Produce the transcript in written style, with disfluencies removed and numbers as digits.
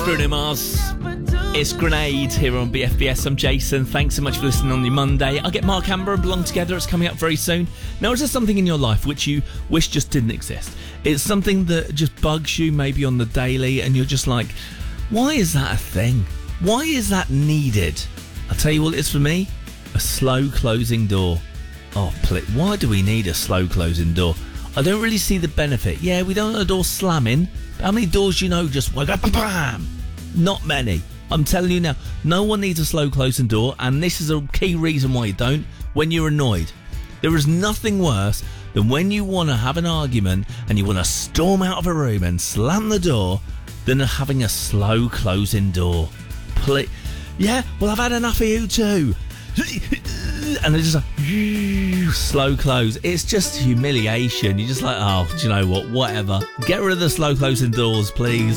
Bruno Mars. It's Grenade here on BFBS. I'm Jason. Thanks so much for listening on your Monday. I'll get Mark Amber and Belong Together. It's coming up very soon. Now, is there something in your life which you wish just didn't exist? It's something that just bugs you maybe on the daily and you're just like, why is that a thing? Why is that needed? I'll tell you what it is for me. A slow closing door. Oh, why do we need a slow closing door? I don't really see the benefit. Yeah, we don't want a door slamming. How many doors do you know just went bam? Not many. I'm telling you now, no one needs a slow closing door, and this is a key reason why you don't. When you're annoyed. There is nothing worse than when you want to have an argument and you want to storm out of a room and slam the door than having a slow closing door. Yeah, well, I've had enough of you too. And it's just like slow close. It's just humiliation. You're just like, oh, do you know what? Whatever. Get rid of the slow closing doors, please.